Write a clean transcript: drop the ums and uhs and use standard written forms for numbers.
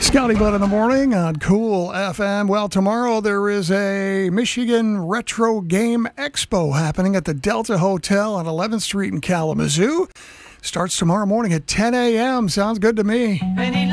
Scotty Butt in the morning on Cool FM. Well, tomorrow there is a Michigan Retro Game Expo happening at the Delta Hotel on 11th Street in Kalamazoo. Starts tomorrow morning at 10 a.m. Sounds good to me.